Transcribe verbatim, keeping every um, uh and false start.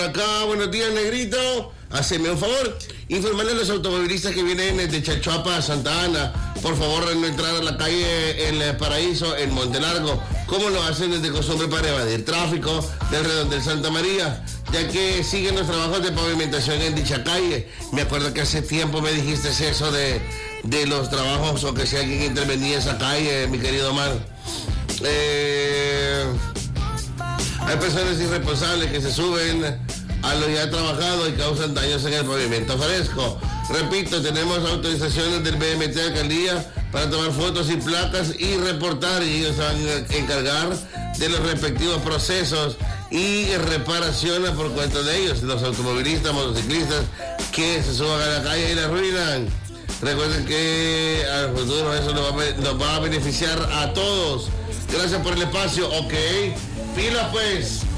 Acá, buenos días, negrito. Haceme un favor, informarle a los automovilistas que vienen de Chachuapa a Santa Ana, por favor, no entrar a la calle El Paraíso en Montelargo, como lo hacen desde costumbre para evadir tráfico del Redondel Santa María, ya que siguen los trabajos de pavimentación en dicha calle. Me acuerdo que hace tiempo me dijiste eso de, de los trabajos o que si alguien intervenía en esa calle, mi querido Omar. Eh, hay personas irresponsables que se suben a lo ya trabajado y causan daños en el pavimento fresco. Repito, tenemos autorizaciones del B M T de Alcaldía para tomar fotos y placas y reportar, y ellos se van a encargar de los respectivos procesos y reparaciones por cuenta de ellos, los automovilistas, motociclistas que se suban a la calle y la arruinan. Recuerden que al futuro eso nos va, a, nos va a beneficiar a todos. Gracias por el espacio, ok. Fila pues.